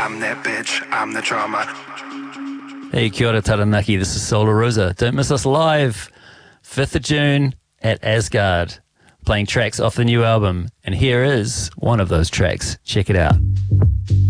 I'm that bitch, I'm the drama. Hey, kia ora Taranaki, this is Solar Rosa. Don't miss us live, 5th of June at Asgard, playing tracks off the new album. And here is one of those tracks. Check it out.